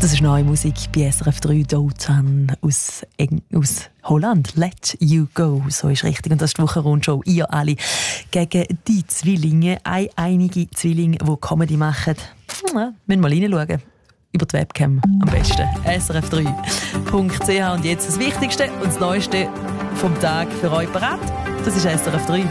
Das ist neue Musik bei SRF 3 Dotan aus Holland. Let You Go, so ist richtig. Und das ist die Wochenrundshow. Ihr alle gegen die Zwillinge. Einige Zwillinge, die Comedy machen. Ja, müssen wir mal reinschauen. Über die Webcam am besten. srf3.ch. Und jetzt das Wichtigste und das Neueste vom Tag für euch parat. Das ist SRF 3.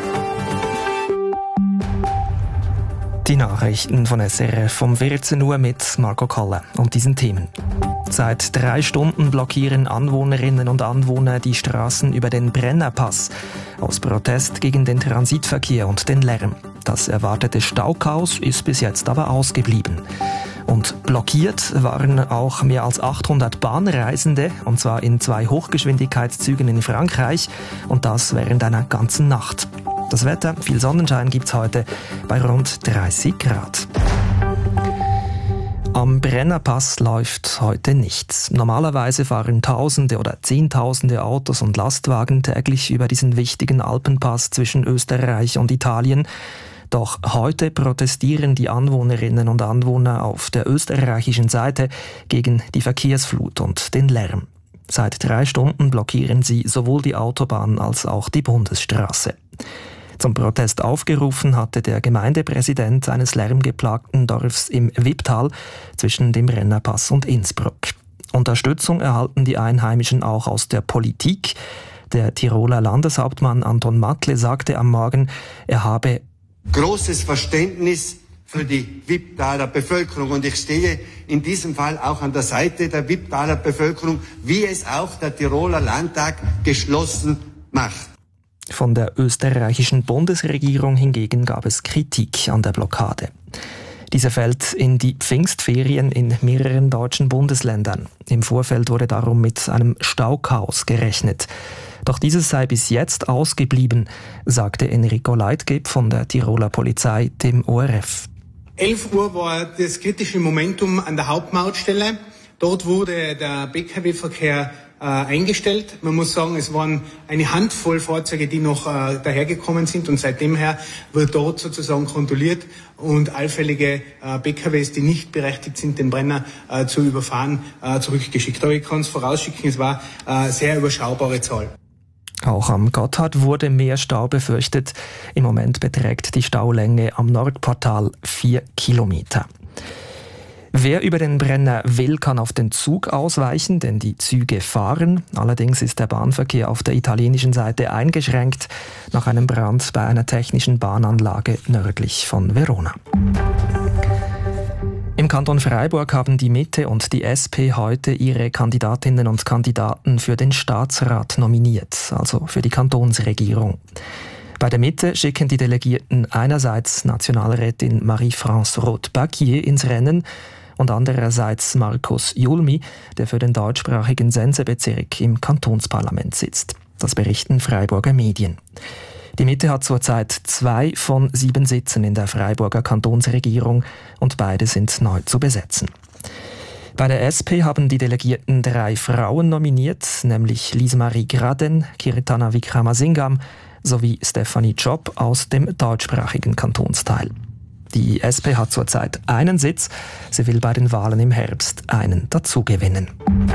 Die Nachrichten von SRF um 14 Uhr mit Marco Kalle und diesen Themen. Seit 3 Stunden blockieren Anwohnerinnen und Anwohner die Straßen über den Brennerpass aus Protest gegen den Transitverkehr und den Lärm. Das erwartete Stauchaos ist bis jetzt aber ausgeblieben. Und blockiert waren auch mehr als 800 Bahnreisende, und zwar in 2 Hochgeschwindigkeitszügen in Frankreich, und das während einer ganzen Nacht. Das Wetter, viel Sonnenschein gibt's heute bei rund 30 Grad. Am Brennerpass läuft heute nichts. Normalerweise fahren Tausende oder Zehntausende Autos und Lastwagen täglich über diesen wichtigen Alpenpass zwischen Österreich und Italien. Doch heute protestieren die Anwohnerinnen und Anwohner auf der österreichischen Seite gegen die Verkehrsflut und den Lärm. Seit 3 Stunden blockieren sie sowohl die Autobahn als auch die Bundesstraße. Zum Protest aufgerufen hatte der Gemeindepräsident eines lärmgeplagten Dorfs im Wipptal zwischen dem Brennerpass und Innsbruck. Unterstützung erhalten die Einheimischen auch aus der Politik. Der Tiroler Landeshauptmann Anton Matle sagte am Morgen, er habe großes Verständnis für die Wipptaler Bevölkerung. Und ich stehe in diesem Fall auch an der Seite der Wipptaler Bevölkerung, wie es auch der Tiroler Landtag geschlossen macht. Von der österreichischen Bundesregierung hingegen gab es Kritik an der Blockade. Diese fällt in die Pfingstferien in mehreren deutschen Bundesländern. Im Vorfeld wurde darum mit einem Stauchaos gerechnet. Doch dieses sei bis jetzt ausgeblieben, sagte Enrico Leitgeb von der Tiroler Polizei dem ORF. 11 Uhr war das kritische Momentum an der Hauptmautstelle. Dort wurde der Pkw-Verkehr eingestellt. Man muss sagen, es waren eine Handvoll Fahrzeuge, die noch dahergekommen sind, und seitdem her wird dort sozusagen kontrolliert und allfällige PKWs, die nicht berechtigt sind, den Brenner zu überfahren, zurückgeschickt. Aber ich kann es vorausschicken, es war eine sehr überschaubare Zahl. Auch am Gotthard wurde mehr Stau befürchtet. Im Moment beträgt die Staulänge am Nordportal 4 Kilometer. Wer über den Brenner will, kann auf den Zug ausweichen, denn die Züge fahren. Allerdings ist der Bahnverkehr auf der italienischen Seite eingeschränkt nach einem Brand bei einer technischen Bahnanlage nördlich von Verona. Im Kanton Freiburg haben die Mitte und die SP heute ihre Kandidatinnen und Kandidaten für den Staatsrat nominiert, also für die Kantonsregierung. Bei der Mitte schicken die Delegierten einerseits Nationalrätin Marie-France Roth-Baquier ins Rennen und andererseits Markus Julmi, der für den deutschsprachigen Sensebezirk im Kantonsparlament sitzt. Das berichten Freiburger Medien. Die Mitte hat zurzeit 2 von 7 Sitzen in der Freiburger Kantonsregierung und beide sind neu zu besetzen. Bei der SP haben die Delegierten 3 Frauen nominiert, nämlich Lise-Marie Graden, Kirtana Wickramasingam sowie Stefanie Job aus dem deutschsprachigen Kantonsteil. Die SP hat zurzeit einen Sitz, sie will bei den Wahlen im Herbst einen dazugewinnen.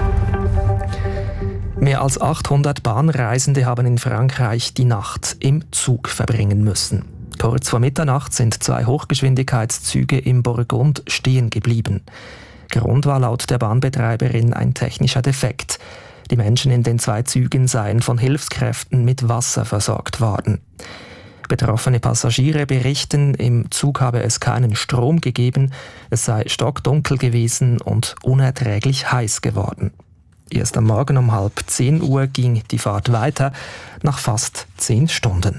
Mehr als 800 Bahnreisende haben in Frankreich die Nacht im Zug verbringen müssen. Kurz vor Mitternacht sind 2 Hochgeschwindigkeitszüge im Burgund stehen geblieben. Grund war laut der Bahnbetreiberin ein technischer Defekt. Die Menschen in den 2 Zügen seien von Hilfskräften mit Wasser versorgt worden. Betroffene Passagiere berichten, im Zug habe es keinen Strom gegeben, es sei stockdunkel gewesen und unerträglich heiß geworden. Erst am Morgen um 9:30 Uhr ging die Fahrt weiter, nach fast 10 Stunden.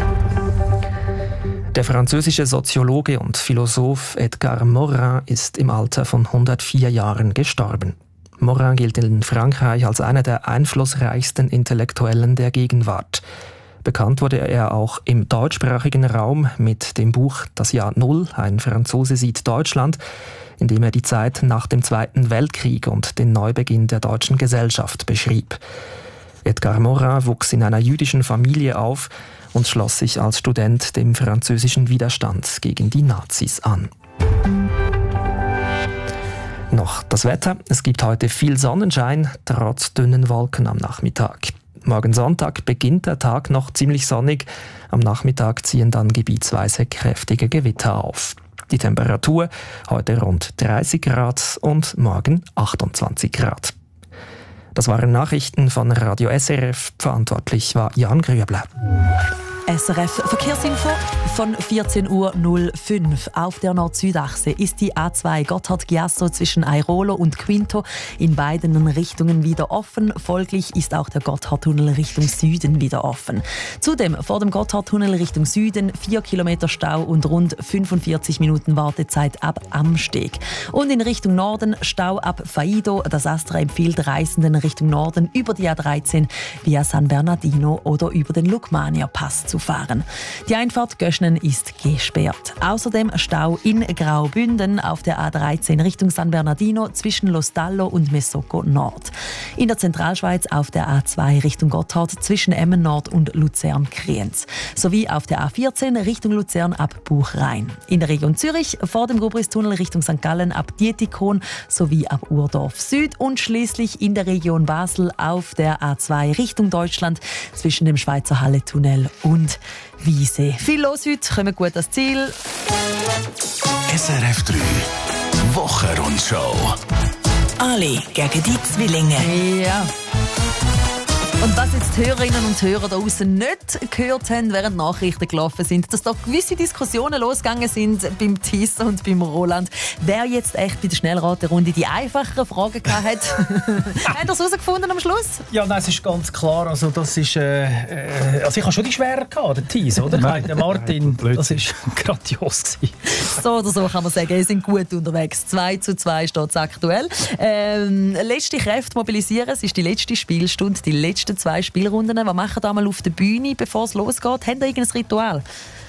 Der französische Soziologe und Philosoph Edgar Morin ist im Alter von 104 Jahren gestorben. Morin gilt in Frankreich als einer der einflussreichsten Intellektuellen der Gegenwart. Bekannt wurde er auch im deutschsprachigen Raum mit dem Buch »Das Jahr Null, ein Franzose sieht Deutschland«, in dem er die Zeit nach dem Zweiten Weltkrieg und den Neubeginn der deutschen Gesellschaft beschrieb. Edgar Morin wuchs in einer jüdischen Familie auf und schloss sich als Student dem französischen Widerstand gegen die Nazis an. Noch noch das Wetter. Es gibt heute viel Sonnenschein, trotz dünnen Wolken am Nachmittag. Morgen Sonntag beginnt der Tag noch ziemlich sonnig. Am Nachmittag ziehen dann gebietsweise kräftige Gewitter auf. Die Temperatur heute rund 30 Grad und morgen 28 Grad. Das waren Nachrichten von Radio SRF. Verantwortlich war Jan Grüebler. SRF Verkehrsinfo von 14.05 Uhr. Auf der Nord-Süd-Achse ist die A2 Gotthard-Giasso zwischen Airolo und Quinto in beiden Richtungen wieder offen. Folglich ist auch der Gotthardtunnel Richtung Süden wieder offen. Zudem vor dem Gotthardtunnel Richtung Süden 4 Kilometer Stau und rund 45 Minuten Wartezeit ab Amsteg. Und in Richtung Norden Stau ab Faido. Das Astra empfiehlt Reisenden Richtung Norden über die A13 via San Bernardino oder über den Lukmania-Pass zu fahren. Die Einfahrt Göschnen ist gesperrt. Außerdem Stau in Graubünden auf der A13 Richtung San Bernardino zwischen Lostallo und Mesocco Nord. In der Zentralschweiz auf der A2 Richtung Gotthard zwischen Emmen Nord und Luzern-Kriens. Sowie auf der A14 Richtung Luzern ab Buchrein. In der Region Zürich vor dem Grubris-Tunnel Richtung St. Gallen ab Dietikon sowie ab Urdorf Süd und schließlich in der Region Basel auf der A2 Richtung Deutschland zwischen dem Schweizer Halle-Tunnel und Wiese. Viel los heute, kommen gut ans Ziel. SRF 3 Wochenrundschau. Ali gegen die Zwillinge. Ja. Und was jetzt die Hörerinnen und Hörer da außen nicht gehört haben, während Nachrichten gelaufen sind, dass da gewisse Diskussionen losgegangen sind beim Tissa und beim Roland, wer jetzt echt bei der Schnellraterunde die einfacheren Fragen gehabt hat. Habt ihr das herausgefunden am Schluss? Ja, nein, es ist ganz klar. Also, das ist, also ich habe schon die schwerer gehabt, den Tissa, oder? Der Martin, das war grandios gewesen. So oder so kann man sagen, wir sind gut unterwegs. 2:2 steht es aktuell. Letzte Kräfte mobilisieren, es ist die letzte Spielstunde, die letzten 2 Spielrunden. Was machen wir einmal auf der Bühne, bevor es losgeht? Habt ihr irgendein Ritual?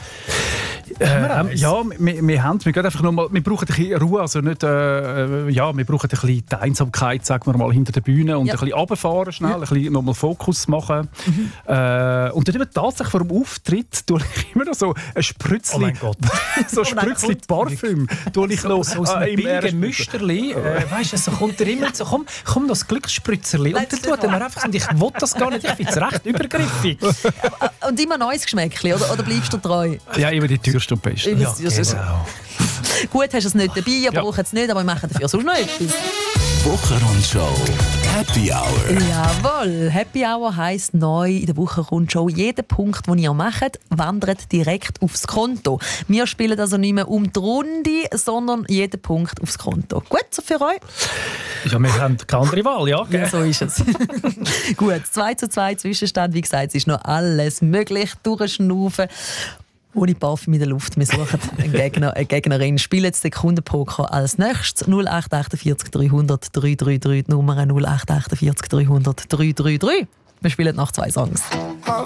Ja, wir gehen einfach nur mal, wir brauchen ein bisschen Ruhe, also nicht, wir brauchen ein bisschen die Einsamkeit, sagen wir mal, hinter der Bühne und ein bisschen runterfahren schnell, ein bisschen nochmal Fokus machen. Und dann eben tatsächlich vor dem Auftritt tue ich immer noch so ein Sprützchen, oh mein Gott. so ein Sprützchen Parfüm, tue ich noch so aus einem billigen Müsterli, weißt du, so kommt er immer so, komm das Glücksspritzerli, und dann tut er mir einfach, und ich will das gar nicht, ich finde es recht übergriffig. Und immer neues Geschmäckchen, oder bleibst du treu? Ja, immer die teuerste und beste. Ja, genau. Gut, hast du es nicht dabei, ihr braucht es nicht, aber wir machen dafür sonst noch etwas. Wochenrundschau Happy Hour. Jawohl, Happy Hour heisst neu in der Wochenrundschau. Jeder Punkt, den ihr macht, wandert direkt aufs Konto. Wir spielen also nicht mehr um die Runde, sondern jeder Punkt aufs Konto. Gut, so für euch? Ja, wir haben keine andere Wahl, ja. Ja, so ist es. Gut, 2:2 Zwischenstand. Wie gesagt, es ist noch alles möglich. Durchschnaufen. Ohne Parfüm in der Luft. Wir suchen einen Gegner, eine Gegnerin. Spielen jetzt Sekundenpoker als nächstes. 0848 300 333, die Nummer 0848 300 333. Wir spielen nach 2 Songs. I'm